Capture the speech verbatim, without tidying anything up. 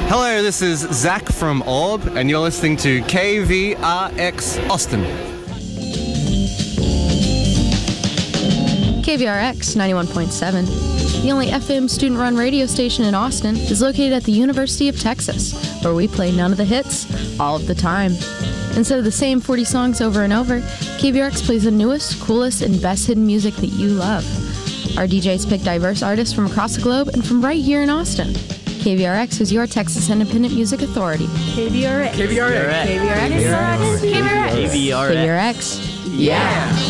Hello, this is Zach from Orb, and you're listening to K V R X Austin. K V R X ninety-one point seven, the only F M student-run radio station in Austin, is located at the University of Texas, where we play none of the hits, all of the time. Instead of the same forty songs over and over, K V R X plays the newest, coolest, and best hidden music that you love. Our D Js pick diverse artists from across the globe and from right here in Austin. K V R X is your Texas Independent Music Authority. K V R X. K V R X. K V R X. K V R X. K V R X. K V R X. Yeah.